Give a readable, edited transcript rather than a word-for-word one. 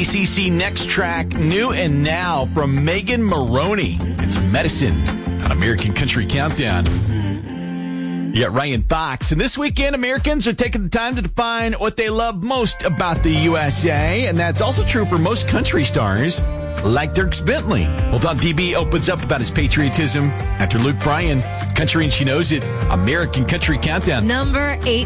ACC Next Track, New and Now from Megan Maroney. It's Medicine on American Country Countdown. You got Ryan Fox. And this weekend, Americans are taking the time to define what they love most about the USA. And that's also true for most country stars, like Dierks Bentley. Well, Don DB opens up about his patriotism after Luke Bryan. It's Country and She Knows It. American Country Countdown. Number 8.